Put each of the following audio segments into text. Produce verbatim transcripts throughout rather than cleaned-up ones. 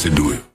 to do it.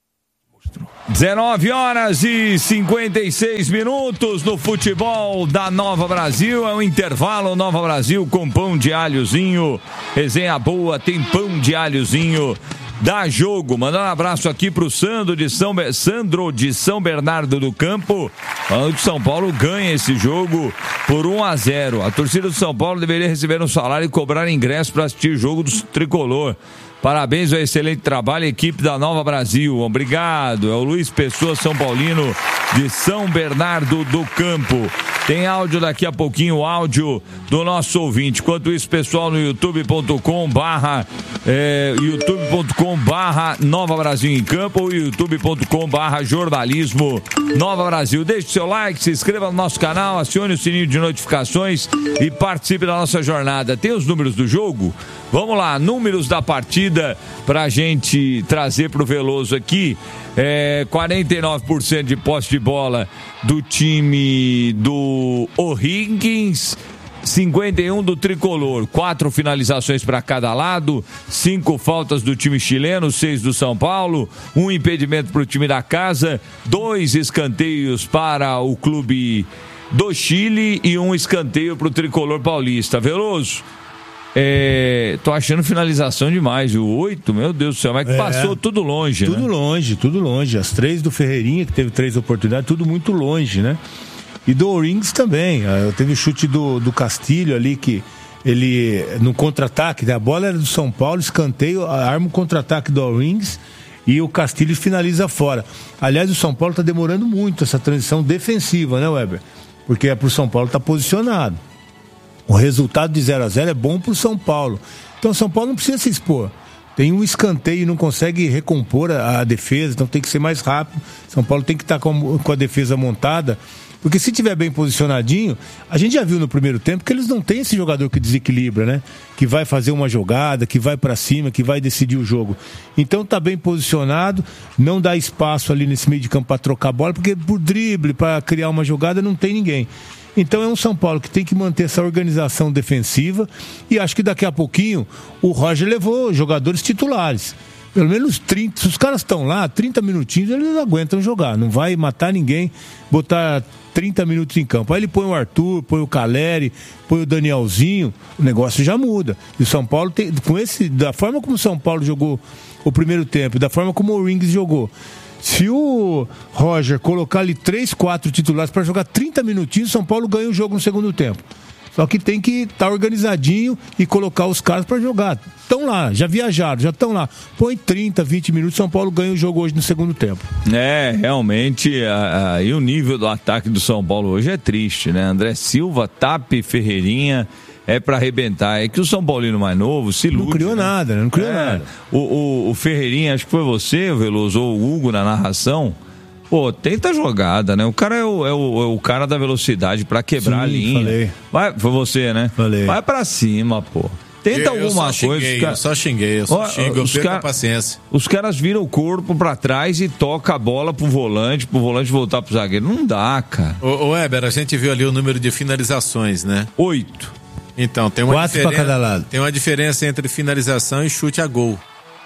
dezenove horas e cinquenta e seis minutos no futebol da Nova Brasil. É o intervalo Nova Brasil com pão de alhozinho. Resenha boa, tem pão de alhozinho. Dá jogo. Mandando um abraço aqui pro Sandro de São, Be... Sandro de São Bernardo do Campo. Falando que São Paulo ganha esse jogo por um a zero. A torcida do São Paulo deveria receber um salário e cobrar ingresso para assistir o jogo do Tricolor. Parabéns ao excelente trabalho, equipe da Nova Brasil. Obrigado. É o Luiz Pessoa, São Paulino, de São Bernardo do Campo. Tem áudio daqui a pouquinho, áudio do nosso ouvinte. Enquanto isso, pessoal, no youtube ponto com barra é, youtube ponto com barra Nova Brasil em Campo ou youtube ponto com barra jornalismo Nova Brasil. Deixe seu like, se inscreva no nosso canal, acione o sininho de notificações e participe da nossa jornada. Tem os números do jogo? Vamos lá, números da partida pra gente trazer pro Veloso aqui. É, quarenta e nove por cento de posse de bola do time do O'Higgins, cinquenta e um do Tricolor, quatro finalizações para cada lado, cinco faltas do time chileno, seis do São Paulo, um impedimento para o time da casa, dois escanteios para o clube do Chile e um escanteio para o Tricolor paulista. Veloso, É, tô achando finalização demais. O oito, meu Deus do céu, mas que é, passou tudo longe, Tudo né? longe, tudo longe. As três do Ferreirinha, que teve três oportunidades, tudo muito longe, né? E do O'Rings também. Teve o chute do, do Castilho ali, que ele, no contra-ataque, a bola era do São Paulo, escanteio, arma o contra-ataque do O'Rings e o Castilho finaliza fora. Aliás, o São Paulo tá demorando muito essa transição defensiva, né, Weber? Porque é pro São Paulo estar tá posicionado. O resultado de zero a zero é bom para o São Paulo. Então o São Paulo não precisa se expor. Tem um escanteio e não consegue recompor a, a defesa, então tem que ser mais rápido. São Paulo tem que estar com, com a defesa montada, porque se tiver bem posicionadinho, a gente já viu no primeiro tempo que eles não têm esse jogador que desequilibra, né? Que vai fazer uma jogada, que vai para cima, que vai decidir o jogo. Então tá bem posicionado, não dá espaço ali nesse meio de campo para trocar bola, porque por drible, para criar uma jogada, não tem ninguém. Então é um São Paulo que tem que manter essa organização defensiva e acho que daqui a pouquinho o Roger levou jogadores titulares. Pelo menos trinta, se os caras estão lá, trinta minutinhos eles aguentam jogar, não vai matar ninguém, botar trinta minutos em campo. Aí ele põe o Arthur, põe o Caleri, põe o Danielzinho, o negócio já muda. E o São Paulo tem, com esse, da forma como o São Paulo jogou o primeiro tempo, da forma como o Rings jogou, se o Roger colocar ali três, quatro titulares para jogar trinta minutinhos, São Paulo ganha o jogo no segundo tempo. Só que tem que estar tá organizadinho e colocar os caras para jogar. Estão lá, já viajaram, já estão lá. Põe trinta, vinte minutos, São Paulo ganha o jogo hoje no segundo tempo. É, realmente, a, a, e o nível do ataque do São Paulo hoje é triste, né? André Silva, Tape, Ferreirinha... É pra arrebentar. É que o São Paulino mais novo se ilude. Não criou né? nada, não criou é. nada. O, o, o Ferreirinha, acho que foi você, o Veloso, ou o Hugo na narração. Pô, tenta a jogada, né? O cara é o, é o, é o cara da velocidade pra quebrar Sim, a linha. Falei. Vai, foi você, né? Falei. Vai pra cima, pô. Tenta eu, alguma eu só coisa. Xinguei, cara... Eu só xinguei, eu só Ó, xingo, eu perco cara... a paciência. Os caras viram o corpo pra trás e toca a bola pro volante, pro volante voltar pro zagueiro. Não dá, cara. Ô, ô Weber, a gente viu ali o número de finalizações, né? Oito. Então, tem uma, Quatro pra cada lado. tem uma diferença entre finalização e chute a gol.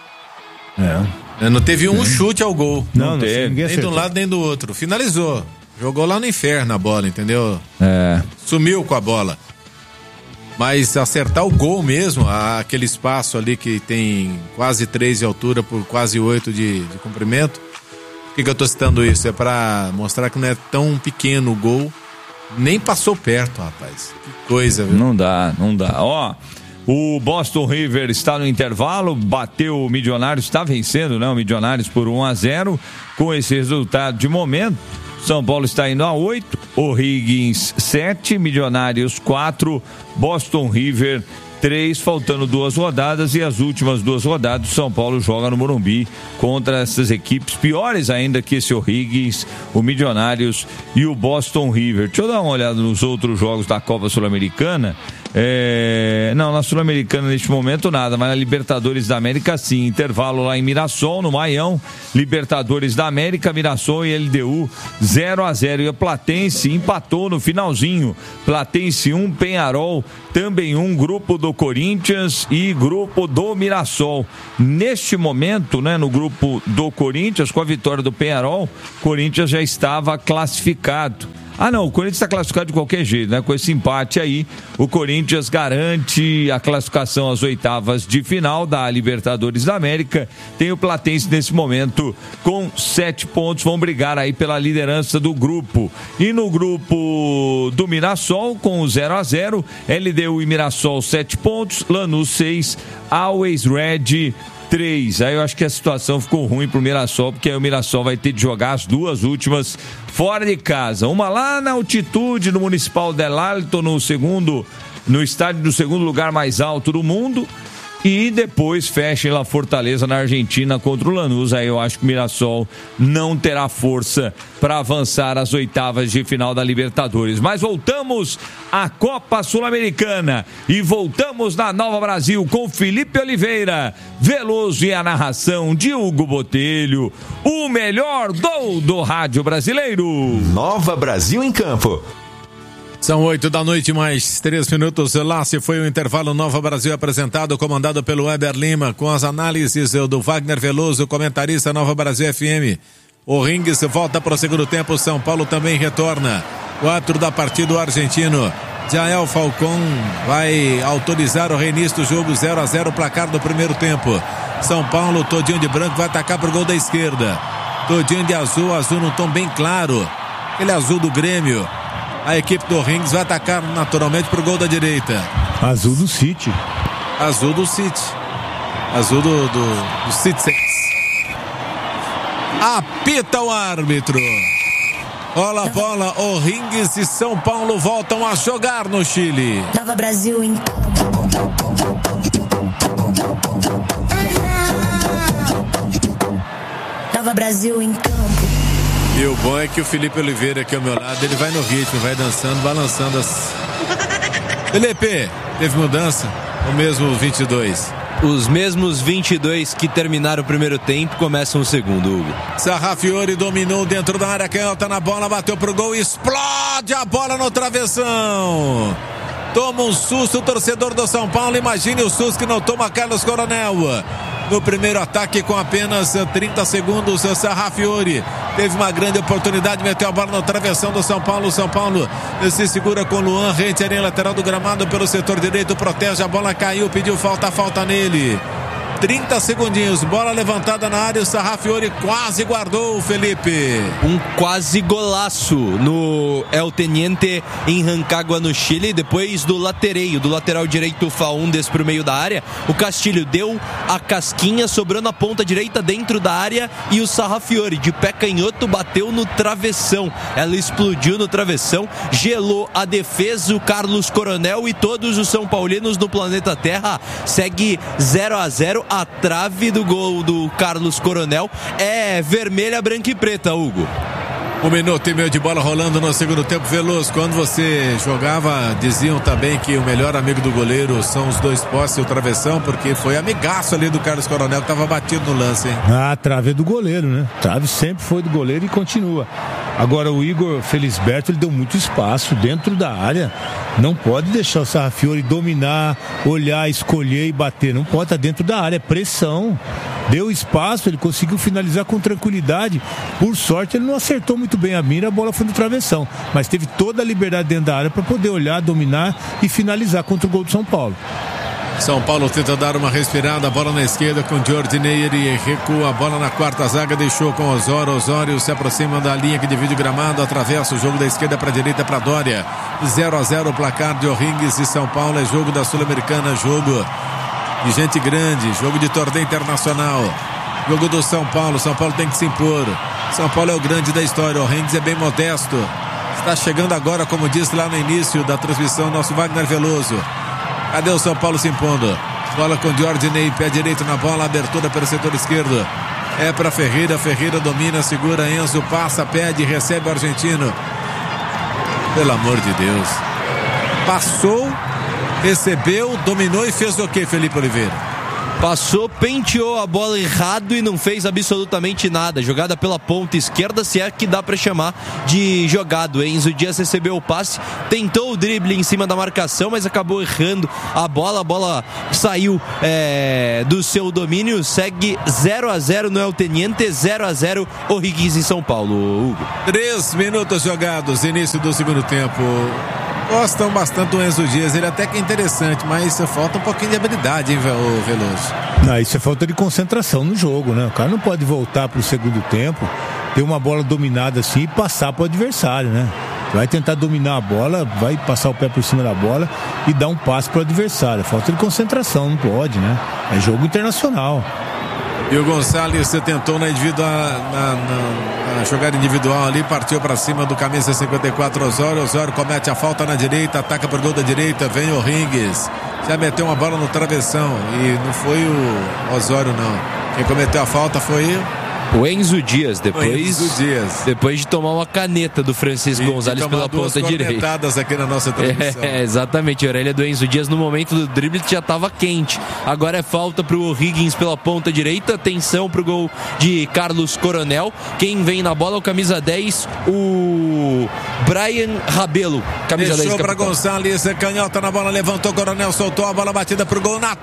É. Não teve um chute ao gol. Não, não teve. Nem de um lado nem do outro. Finalizou. Jogou lá no inferno a bola, entendeu? É. Sumiu com a bola. Mas acertar o gol mesmo, aquele espaço ali que tem quase três de altura por quase oito de, de comprimento. Por que, que eu tô citando isso? É pra mostrar que não é tão pequeno o gol. Nem passou perto, rapaz. Que coisa, viu? Não dá, não dá. Ó, o Boston River está no intervalo, bateu o Milionários, está vencendo, né? O Milionários por um a zero. Com esse resultado de momento, São Paulo está indo a oito, O'Higgins sete, Milionários quatro, Boston River três, faltando duas rodadas, e as últimas duas rodadas São Paulo joga no Morumbi contra essas equipes piores ainda que esse O'Higgins, o Milionários e o Boston River. Deixa eu dar uma olhada nos outros jogos da Copa Sul-Americana. É... Não, na Sul-Americana neste momento nada, mas na Libertadores da América sim, intervalo lá em Mirassol, no Maião, Libertadores da América, Mirassol e L D U zero a zero, e a Platense empatou no finalzinho, Platense um, Peñarol também um, grupo do do Corinthians e grupo do Mirassol. Neste momento, né, no grupo do Corinthians, com a vitória do Peñarol, o Corinthians já estava classificado. Ah, não, o Corinthians está classificado de qualquer jeito, né? Com esse empate aí, o Corinthians garante a classificação às oitavas de final da Libertadores da América. Tem o Platense nesse momento com sete pontos, vão brigar aí pela liderança do grupo. E no grupo do Mirassol, com o zero a zero, L D U e Mirassol sete pontos, Lanús seis, Always Red três. Aí eu acho que a situação ficou ruim pro Mirassol, porque aí o Mirassol vai ter de jogar as duas últimas fora de casa. Uma lá na altitude no Municipal del Alto, no segundo, no estádio do segundo lugar mais alto do mundo. E depois fecha em La Fortaleza, na Argentina, contra o Lanús. Aí eu acho que o Mirassol não terá força para avançar às oitavas de final da Libertadores. Mas voltamos à Copa Sul-Americana e voltamos na Nova Brasil com Felipe Oliveira, Veloso e a narração de Hugo Botelho, o melhor do, do rádio brasileiro. Nova Brasil em campo. São oito da noite, mais três minutos. Lá se foi o intervalo. Nova Brasil apresentado, comandado pelo Weber Lima, com as análises do Wagner Veloso, comentarista Nova Brasil F M. O Ringues volta para o segundo tempo. São Paulo também retorna. Quatro da partida, o argentino Jael Falcão vai autorizar o reinício do jogo. Zero a zero, placar do primeiro tempo. São Paulo, todinho de branco, vai atacar pro gol da esquerda. Todinho de azul, azul num tom bem claro. Aquele azul do Grêmio. A equipe do Ringues vai atacar naturalmente pro gol da direita. Azul do City. Azul do City. Azul do, do, do City. Apita o árbitro. Rola a bola, o Ringues e São Paulo voltam a jogar no Chile. Nova Brasil em Nova Brasil em campo. E o bom é que o Felipe Oliveira aqui ao meu lado, ele vai no ritmo, vai dançando, balançando as... Felipe, teve mudança? O mesmo vinte e dois? Os mesmos vinte e dois que terminaram o primeiro tempo começam o segundo, Hugo. Sarrafiori dominou dentro da área, canhota na bola, bateu pro gol e explode a bola no travessão. Toma um susto o torcedor do São Paulo, imagine o susto que não toma Carlos Coronel. No primeiro ataque com apenas trinta segundos, o Sarrafiori teve uma grande oportunidade, meteu a bola no travessão do São Paulo. São Paulo se segura com Luan Renter em lateral do gramado pelo setor direito, protege, a bola caiu, pediu falta, falta nele. trinta segundinhos, bola levantada na área, o Sarrafiori quase guardou, Felipe. Um quase golaço no El Teniente em Rancagua, no Chile, depois do latereio, do lateral direito Faúndes pro meio da área. O Castilho deu a casquinha, sobrou na ponta direita dentro da área e o Sarrafiori, de pé canhoto, bateu no travessão. Ela explodiu no travessão, gelou a defesa, o Carlos Coronel e todos os São Paulinos no planeta Terra. Segue zero a zero. A trave do gol do Carlos Coronel é vermelha, branca e preta, Hugo. Um minuto e meio de bola rolando no segundo tempo. Veloso, quando você jogava, diziam também que o melhor amigo do goleiro são os dois postes e o travessão, porque foi amigaço ali do Carlos Coronel, que estava batido no lance, hein? Ah, a trave é do goleiro, né? A trave sempre foi do goleiro e continua. Agora o Igor Felisberto, ele deu muito espaço dentro da área. Não pode deixar o Sarrafiori dominar, olhar, escolher e bater. Não pode estar dentro da área, é pressão. Deu espaço, ele conseguiu finalizar com tranquilidade. Por sorte, ele não acertou muito bem a mira, a bola foi no travessão. Mas teve toda a liberdade dentro da área para poder olhar, dominar e finalizar contra o gol do São Paulo. São Paulo tenta dar uma respirada, a bola na esquerda com Jordineia, ele recua a bola na quarta zaga, deixou com Osório, Osório se aproxima da linha que divide o gramado, atravessa o jogo da esquerda para a direita para Dória. zero a zero o placar de O'Ringues e São Paulo, é jogo da Sul-Americana, jogo de gente grande, jogo de torneio internacional, jogo do São Paulo. São Paulo tem que se impor, São Paulo é o grande da história, O'Ringues é bem modesto, está chegando agora, como disse lá no início da transmissão, nosso Wagner Veloso. Cadê o São Paulo se impondo? Bola com Jordineia, pé direito na bola, abertura pelo setor esquerdo. É para Ferreira, Ferreira domina, segura, Enzo passa, pede, recebe o argentino. Pelo amor de Deus. Passou, recebeu, dominou e fez o que, Felipe Oliveira? Passou, penteou a bola errado e não fez absolutamente nada. Jogada pela ponta esquerda, se é que dá pra chamar de jogado. Enzo Dias recebeu o passe, tentou o drible em cima da marcação, mas acabou errando a bola. A bola saiu é, do seu domínio. Segue zero a zero no El Teniente, zero a zero O'Higgins em São Paulo. Hugo. Três minutos jogados, início do segundo tempo. Gostam bastante do Enzo Dias, ele até que é interessante, mas falta um pouquinho de habilidade, hein, o Veloso? Não, isso é falta de concentração no jogo, né? O cara não pode voltar pro segundo tempo, ter uma bola dominada assim e passar pro adversário, né? Vai tentar dominar a bola, vai passar o pé por cima da bola e dar um passe pro adversário. Falta de concentração, não pode, né? É jogo internacional. E o Gonçalves tentou na, individual, na, na, na jogada individual ali, partiu para cima do camisa cinquenta e quatro, Osório. Osório comete a falta na direita, ataca pro gol da direita, vem o Rings. Já meteu uma bola no travessão e não foi o Osório, não. Quem cometeu a falta foi o Enzo Dias, depois, Enzo Dias. depois de tomar uma caneta do Francisco e, Gonzalez pela ponta direita. Aqui na nossa transmissão. É, exatamente, a orelha do Enzo Dias no momento do drible já estava quente. Agora é falta pro O'Higgins pela ponta direita. Atenção pro gol de Carlos Coronel. Quem vem na bola é o camisa dez, o Brian Rabelo. Camisa Deixou dez, para Gonçalves, canhota na bola, levantou Coronel, soltou a bola batida pro gol na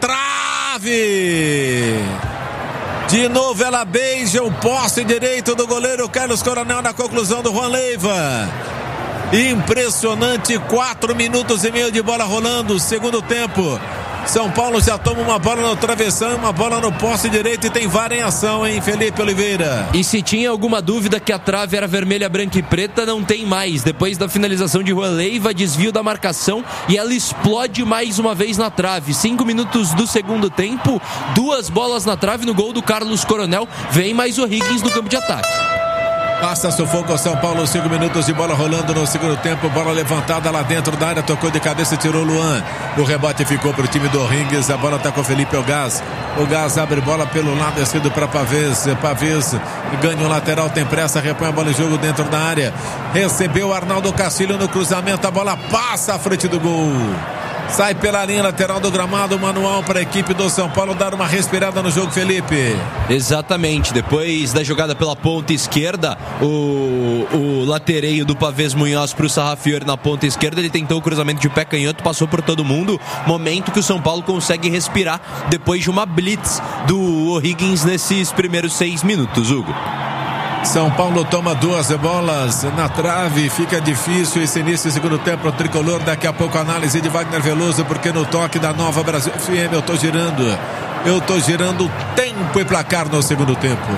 trave. De novo ela beija o poste direito do goleiro Carlos Coronel na conclusão do Juan Leiva. Impressionante, quatro minutos e meio de bola rolando, segundo tempo. São Paulo já toma uma bola no travessão, uma bola no poste direito e tem V A R em ação, hein, Felipe Oliveira? E se tinha alguma dúvida que a trave era vermelha, branca e preta, não tem mais. Depois da finalização de Juan Leiva, desvio da marcação e ela explode mais uma vez na trave. Cinco minutos do segundo tempo, duas bolas na trave no gol do Carlos Coronel. Vem mais o O'Higgins no campo de ataque. Passa sufoco ao São Paulo, cinco minutos de bola rolando no segundo tempo, bola levantada lá dentro da área, tocou de cabeça e tirou o Luan. O rebote ficou para o time do O'Higgins, a bola está com o Felipe Ogás. O Gás abre bola pelo lado esquerdo para Pavês. Pavês ganha o lateral, tem pressa, repõe a bola em jogo dentro da área. Recebeu o Arnaldo Castilho no cruzamento, a bola passa à frente do gol. Sai pela linha lateral do gramado, manual para a equipe do São Paulo dar uma respirada no jogo, Felipe. Exatamente, depois da jogada pela ponta esquerda, o, o latereio do Pavês Munhoz para o Sarrafiore na ponta esquerda, ele tentou o cruzamento de pé canhoto, passou por todo mundo, momento que o São Paulo consegue respirar depois de uma blitz do O'Higgins nesses primeiros seis minutos, Hugo. São Paulo toma duas bolas na trave, fica difícil esse início do segundo tempo, o tricolor. Daqui a pouco a análise de Wagner Veloso, porque no toque da Nova Brasil F M eu tô girando, eu tô girando tempo e placar no segundo tempo.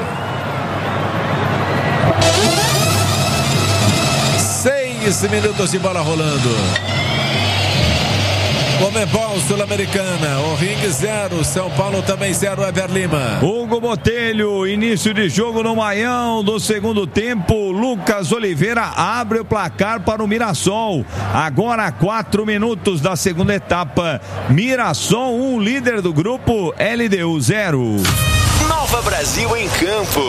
Seis minutos de bola rolando. Comebol Sul-Americana, O'Higgins zero, São Paulo também zero, Ever Lima. Hugo Botelho, início de jogo no Maião do segundo tempo. Lucas Oliveira abre o placar para o Mirassol. Agora quatro minutos da segunda etapa. Mirassol um, líder do grupo, L D U zero. Nova Brasil em campo.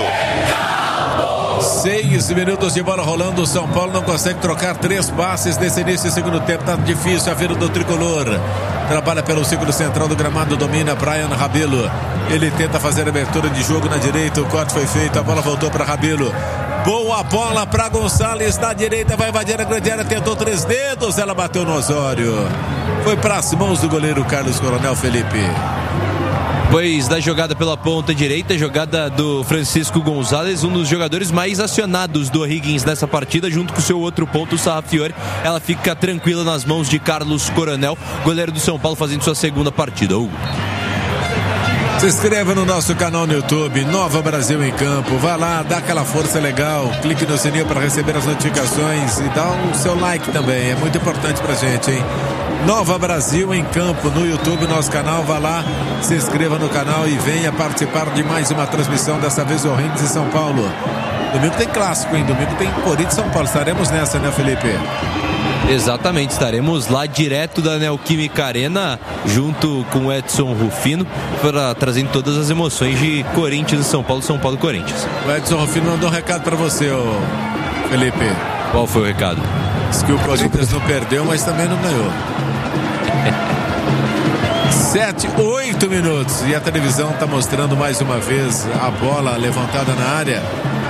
Seis minutos de bola rolando, o São Paulo não consegue trocar três passes nesse início do segundo tempo, tá difícil a vida do tricolor. Trabalha pelo círculo central do gramado, domina Brian Rabelo. Ele tenta fazer a abertura de jogo na direita, o corte foi feito, a bola voltou para Rabelo. Boa bola para Gonçalves na direita, vai invadir a grande área, tentou três dedos, ela bateu no Osório. Foi para as mãos do goleiro Carlos Coronel, Felipe. Depois da jogada pela ponta direita, jogada do Francisco Gonzalez, um dos jogadores mais acionados do O'Higgins nessa partida, junto com o seu outro ponto, o Sarrafiore. Ela fica tranquila nas mãos de Carlos Coronel, goleiro do São Paulo, fazendo sua segunda partida. Hugo. Se inscreva no nosso canal no YouTube, Nova Brasil em Campo. Vá lá, dá aquela força legal, clique no sininho para receber as notificações e dá o seu like também, é muito importante pra gente, hein? Nova Brasil em Campo no YouTube, nosso canal. Vá lá, se inscreva no canal e venha participar de mais uma transmissão, dessa vez o O'Higgins e São Paulo. Domingo tem clássico, hein? Domingo tem Corinthians e São Paulo. Estaremos nessa, né, Felipe? Exatamente, estaremos lá direto da Neoquímica Arena, junto com o Edson Rufino, para trazendo todas as emoções de Corinthians e São Paulo, São Paulo e Corinthians. O Edson Rufino mandou um recado para você, ô Felipe. Qual foi o recado? Diz que o Corinthians não perdeu, mas também não ganhou. Sete, oito minutos. E a televisão está mostrando mais uma vez a bola levantada na área.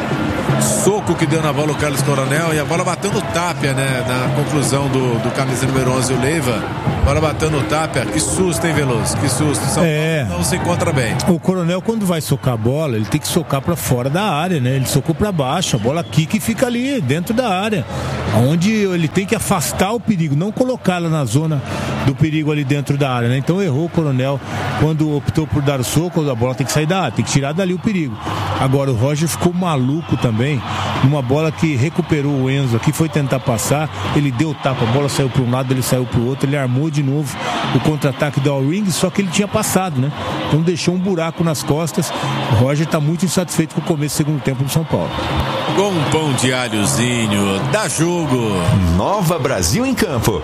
Soco que deu na bola o Carlos Coronel e a bola batendo o Tapia, né? Na conclusão do, do camisa número onze, o Leiva. Bola batendo o Tapia. Que susto, hein, Veloso? Que susto. São é. Paulo não se encontra bem. O Coronel, quando vai socar a bola, ele tem que socar para fora da área, né? Ele socou para baixo. A bola quica e fica ali, dentro da área. Onde ele tem que afastar o perigo, não colocá-la na zona do perigo ali dentro da área, né? Então errou o Coronel quando optou por dar o soco. A bola tem que sair da área, tem que tirar dali o perigo. Agora o Roger ficou maluco também, numa bola que recuperou o Enzo aqui, foi tentar passar, ele deu tapa, a bola saiu para um lado, ele saiu para o outro, ele armou de novo o contra-ataque do All-Ring, só que ele tinha passado, né? Então deixou um buraco nas costas. O Roger está muito insatisfeito com o começo do segundo tempo do São Paulo. Com um pão de alhozinho, dá jogo. Nova Brasil em campo.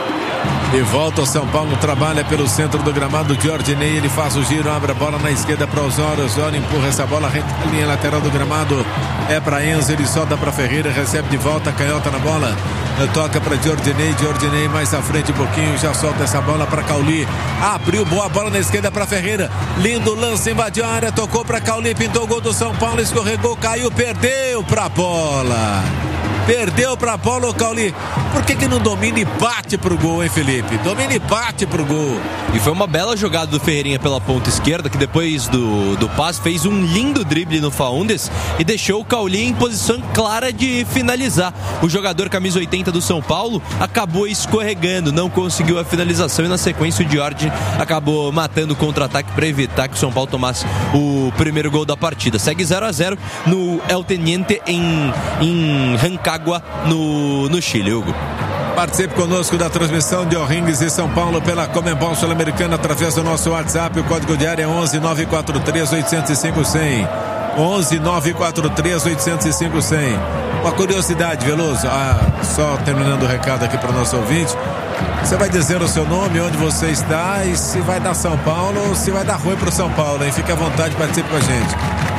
De volta ao São Paulo, trabalha pelo centro do gramado. Giordinei, ele faz o giro, abre a bola na esquerda para Osório. Osório empurra essa bola, linha lateral do gramado. É para Enzo, ele solta para Ferreira, recebe de volta, canhota na bola. Toca para Giordinei, Giordinei mais à frente um pouquinho, já solta essa bola para Cauli. Abriu boa bola na esquerda para Ferreira. Lindo lance, invadiu a área, tocou para Cauli, pintou o gol do São Paulo, escorregou, caiu, perdeu para a bola. Perdeu pra bola o Cauli. Por que que não domina e bate pro gol, hein, Felipe? Domina e bate pro gol. E foi uma bela jogada do Ferreirinha pela ponta esquerda, que depois do, do passe fez um lindo drible no Faúndes e deixou o Cauli em posição clara de finalizar. O jogador camisa oitenta do São Paulo acabou escorregando, não conseguiu a finalização e na sequência o Jorge acabou matando o contra-ataque para evitar que o São Paulo tomasse o primeiro gol da partida. Segue zero a zero no El Teniente em, em Rancagua, no, no Chile, Hugo. Participe conosco da transmissão de O'Rings e São Paulo pela Comembol Sul-Americana através do nosso WhatsApp. O código de área é onze nove quatro três oito zero cinco cem. onze nove quatro três oito zero cinco cem. Uma curiosidade, Veloso, ah, só terminando o recado aqui para o nosso ouvinte. Você vai dizer o seu nome, onde você está e se vai dar São Paulo ou se vai dar ruim para o São Paulo, hein? Fique à vontade, participe com a gente.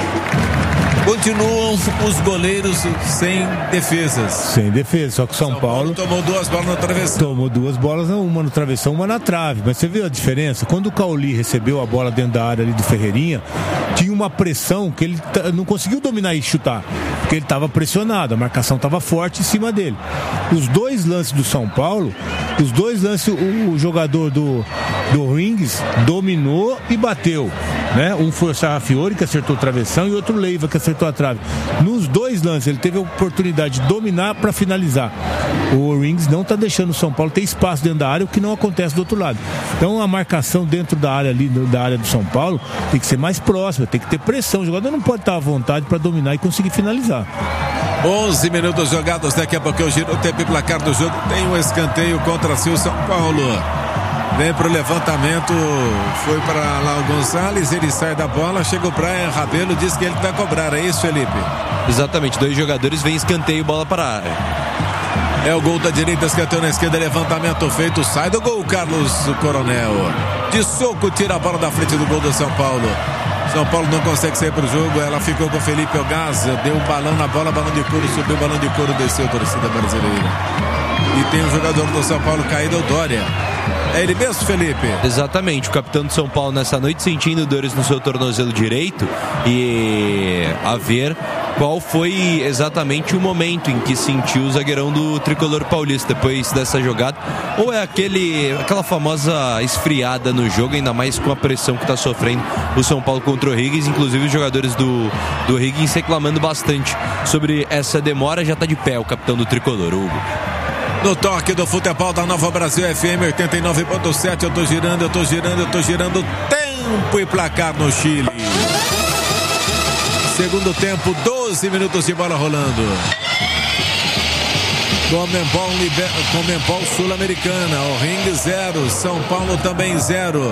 Continuam os goleiros sem defesas. Sem defesa, só que o São, São Paulo, Paulo tomou duas bolas no travessão. Tomou duas bolas, uma no travessão, uma na trave. Mas você viu a diferença? Quando o Cauli recebeu a bola dentro da área ali do Ferreirinha, tinha uma pressão que ele t- não conseguiu dominar e chutar, porque ele estava pressionado, a marcação estava forte em cima dele. Os dois lances do São Paulo, os dois lances, o, o jogador do, do Rings dominou e bateu, né? Um foi o Sarrafiori, que acertou o travessão, e outro Leiva, que acertou a trave. Nos dois lances ele teve a oportunidade de dominar para finalizar. O Rings não está deixando o São Paulo ter espaço dentro da área, o que não acontece do outro lado. Então a marcação dentro da área ali, da área do São Paulo, tem que ser mais próxima, tem que ter pressão. O jogador não pode estar à vontade para dominar e conseguir finalizar. onze minutos jogados, daqui a pouco eu giro o tempo e placar do jogo. Tem um escanteio contra si o São Paulo. Vem pro levantamento, foi para lá o Gonçalves, ele sai da bola, chega o Brian Rabelo, diz que ele vai cobrar, é isso, Felipe? Exatamente, dois jogadores, vem escanteio, bola para a área. É o gol da direita, escanteio na esquerda, levantamento feito, sai do gol, Carlos Coronel. De soco, tira a bola da frente do gol do São Paulo. São Paulo não consegue sair pro jogo, ela ficou com o Felipe Ogaz, deu um balão na bola, balão de couro, subiu o balão de couro, desceu a torcida brasileira. E tem o jogador do São Paulo caído, o Dória. É ele mesmo, Felipe? Exatamente, o capitão de São Paulo nessa noite sentindo dores no seu tornozelo direito e a ver qual foi exatamente o momento em que sentiu o zagueirão do tricolor paulista depois dessa jogada, ou é aquele, aquela famosa esfriada no jogo, ainda mais com a pressão que está sofrendo o São Paulo contra o Higgins, inclusive os jogadores do, do Higgins reclamando bastante sobre essa demora. Já está de pé o capitão do tricolor, Hugo. No toque do futebol da Nova Brasil F M oitenta e nove ponto sete, eu tô girando, eu tô girando, eu tô girando, tempo e placar no Chile. Segundo tempo, doze minutos de bola rolando. Comembol, Liber... Comembol Sul-Americana, o Ring zero, São Paulo também zero.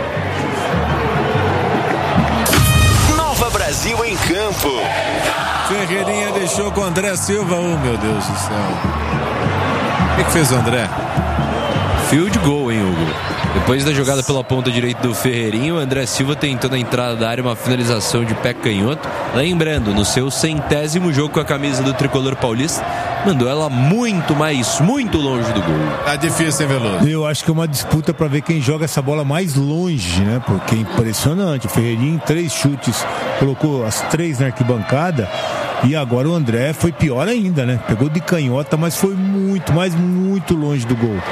Nova Brasil em campo. Ferreirinha deixou com o André Silva, oh meu Deus do céu. O que, que fez o André? Field goal, hein, Hugo? Depois da jogada pela ponta direita do Ferreirinho, o André Silva tentou na entrada da área uma finalização de pé canhoto. Lembrando, no seu centésimo jogo com a camisa do tricolor paulista, mandou ela muito mais, muito longe do gol. Tá difícil, hein, Veloso? Eu acho que é uma disputa para ver quem joga essa bola mais longe, né? Porque é impressionante. O Ferreirinha em três chutes colocou as três na arquibancada. E agora o André foi pior ainda, né? Pegou de canhota, mas foi muito, mas muito longe do gol.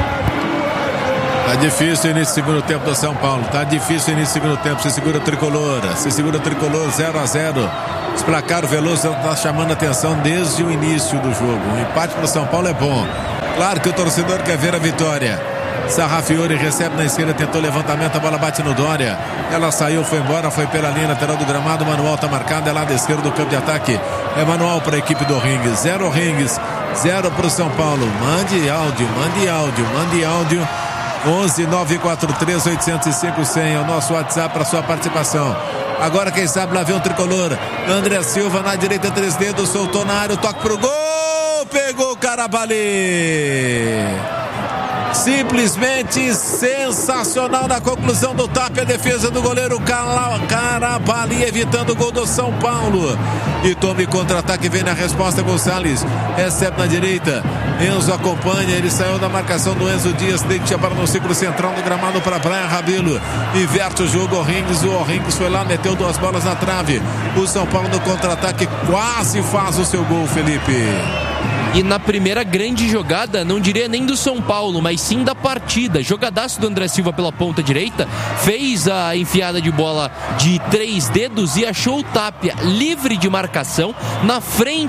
Tá difícil o início do segundo tempo do São Paulo. Tá difícil o início do segundo tempo. Se segura o tricolor. Se segura o tricolor, zero a zero. Esse placar, o Veloso tá chamando a atenção desde o início do jogo. Um empate para o São Paulo é bom. Claro que o torcedor quer ver a vitória. Sarrafiori recebe na esquerda, tentou levantamento, a bola bate no Dória. Ela saiu, foi embora, foi pela linha lateral do gramado. Manual tá marcado, é lado esquerdo do campo de ataque. É Manual para a equipe do Ringues. Zero Ringues, zero para o São Paulo. Mande áudio, mande áudio, mande áudio. onze nove quatro três oito zero cinco cem é o nosso WhatsApp para sua participação. Agora quem sabe lá vem o tricolor. André Silva na direita, três dedos, soltou na área, o toque pro gol, pegou o Carabali. Simplesmente sensacional na conclusão do tap, a defesa do goleiro Carabali, evitando o gol do São Paulo. E tome contra-ataque, vem na resposta Gonçalves, recebe na direita, Enzo acompanha, ele saiu da marcação do Enzo Dias, deixa a bola no ciclo central do gramado para Brian Rabilo, inverte o jogo, o Orringues, o Orringues foi lá, meteu duas bolas na trave. O São Paulo no contra-ataque quase faz o seu gol, Felipe. E na primeira grande jogada, não diria nem do São Paulo, mas sim da partida. Jogadaço do André Silva pela ponta direita, fez a enfiada de bola de três dedos e achou o Tapia livre de marcação na frente